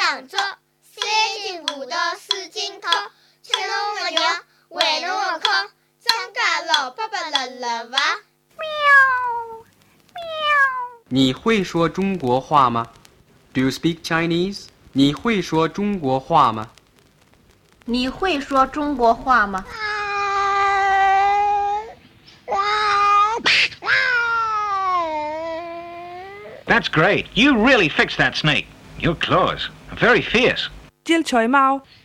上桌，三斤葡萄四斤桃，吃侬个肉，喂侬个烤，张家老伯伯乐乐伐？ 你会说中国话吗 ？Do you speak Chinese？ 你会说中国话吗？ 你会说中国话吗？ That's great. You really fixed that snake. Your claws are very fierce. 招財貓